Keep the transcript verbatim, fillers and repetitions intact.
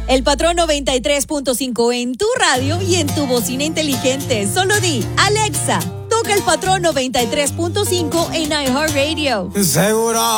El Patrón noventa y tres punto cinco en tu radio y en tu bocina inteligente. Solo di, Alexa, toca El Patrón noventa y tres punto cinco en iHeartRadio. Seguro.